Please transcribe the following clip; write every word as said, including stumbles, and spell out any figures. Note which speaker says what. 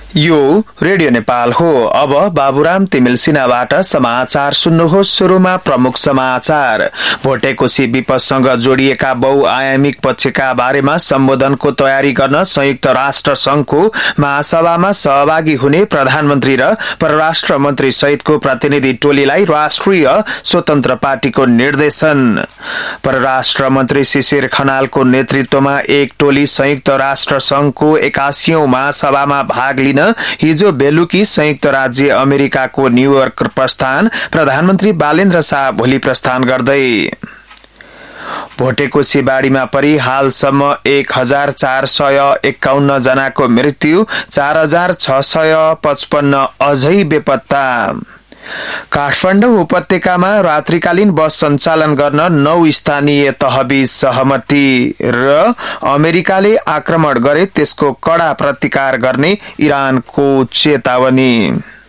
Speaker 1: यो रेडियो नेपाल हो। अब बाबुराम तिमिल सिन्हाबाट समाचार सुन्नुहोस्। सुरुमा प्रमुख समाचार। भोटेकोशी विपक्षसँग जोडिएका बहुआयामिक पक्षका बारेमा सम्बोधनको तयारी गर्न संयुक्त राष्ट्र संघको महासभामा सहभागी हुने प्रधानमन्त्री र परराष्ट्र मन्त्री सहितको प्रतिनिधि टोलीलाई राष्ट्रिय स्वतन्त्र पार्टीको निर्देशन। परराष्ट्र मन्त्री शिशिर खनालको नेतृत्वमा एक टोली संयुक्त राष्ट्र संघको एकासीऔं महासभामा भाग लिन हिजो बेलुकी संयुक्त राज्य अमेरिकाको न्यूयोर्क प्रस्थान। प्रधानमन्त्री बालेन्द्र शाह भोलि प्रस्थान गर्दै। भोटेकोशी बाढीमा परि हालसम्म एक हजार चार सय एकाउन्न जनाको मृत्यु, चार हजार छ सय पचपन्न अझै बेपत्ता। काठमाडौँ उपत्यकामा रात्रिकालीन बस सञ्चालन गर्न नौ स्थानीय तहबीज सहमति र अमेरिकाले आक्रमण गरे त्यसको कड़ा प्रतिकार गर्ने इरानको चेतावनी।